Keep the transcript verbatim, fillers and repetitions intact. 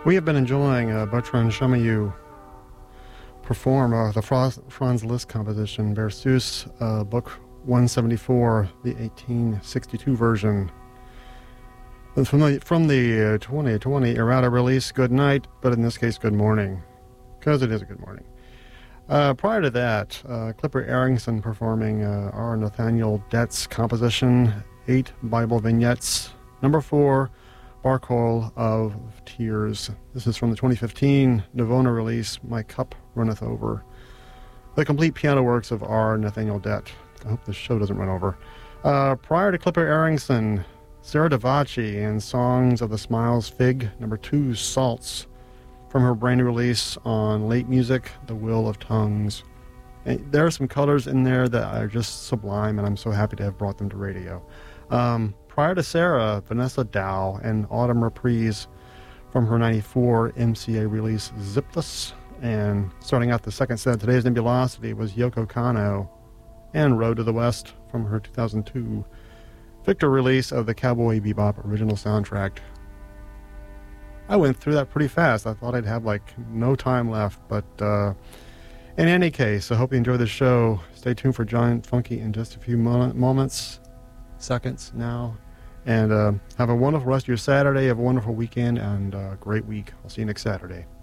We have been enjoying uh, Bertrand Chamayou perform uh, the Franz, Franz Liszt composition Berceuse, uh, Book one seventy-four, the eighteen sixty-two version. From the, from the uh, twenty twenty errata release, Good Night, but in this case, Good Morning, because it is a good morning. Uh, prior to that, uh, Clipper Arrington performing uh, our Nathaniel Dett's composition, Eight Bible Vignettes, number four, Barcaul of Tears. This is from the twenty fifteen Navona release, My Cup Runneth Over. The complete piano works of R. Nathaniel Dett. I hope this show doesn't run over. Uh, prior to Clipper Arrington, Sarah Davachi and Songs of the Smiles Fig, number two, Salts, from her brand new release on Late Music, The Will of Tongues. And there are some colors in there that are just sublime, and I'm so happy to have brought them to radio. Um, prior to Sarah, Vanessa Dow and Autumn Reprise from her ninety-four M C A release, Zipless. And starting out the second set of today's Nebulosity was Yoko Kanno and Road to the West from her two thousand two Victor release of the Cowboy Bebop original soundtrack. I went through that pretty fast. I thought I'd have like no time left, but uh, in any case, I hope you enjoy the show. Stay tuned for Giant Funky in just a few mo- moments, seconds now, and uh, have a wonderful rest of your Saturday. Have a wonderful weekend and a great week. I'll see you next Saturday.